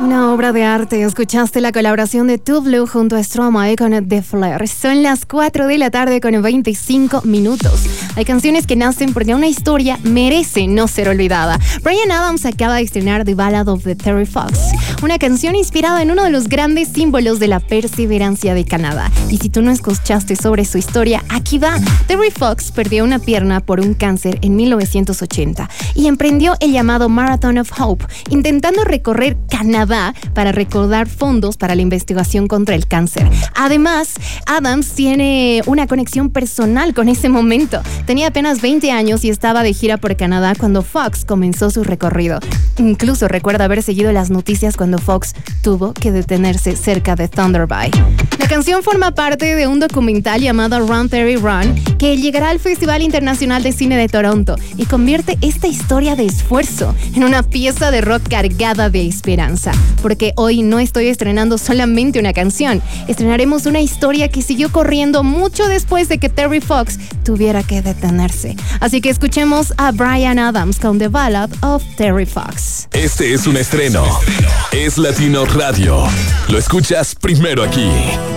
Una obra de arte. Escuchaste la colaboración de Too Blue junto a Stromae con The Flair. Son las 4 de la tarde con 25 minutos. Hay canciones que nacen porque una historia merece no ser olvidada. Bryan Adams acaba de estrenar The Ballad of the Terry Fox, una canción inspirada en uno de los grandes símbolos de la perseverancia de Canadá. Y si tú no escuchaste sobre su historia, aquí va. Terry Fox perdió una pierna por un cáncer en 1980 y emprendió el llamado Marathon of Hope, intentando recorrer Canadá para recaudar fondos para la investigación contra el cáncer. Además, Adams tiene una conexión personal con ese momento. Tenía apenas 20 años y estaba de gira por Canadá cuando Fox comenzó su recorrido. Incluso recuerda haber seguido las noticias cuando Fox tuvo que detenerse cerca de Thunder Bay. La canción forma parte de un documental llamado Run Terry Run, que llegará al Festival Internacional de Cine de Toronto y convierte esta historia de esfuerzo en una pieza de rock cargada de esperanza. Porque hoy no estoy estrenando solamente una canción, estrenaremos una historia que siguió corriendo mucho después de que Terry Fox tuviera que detenerse. Así que escuchemos a Bryan Adams con The Ballad of Terry Fox. Este es un estreno. Es Latino Radio. Lo escuchas primero aquí.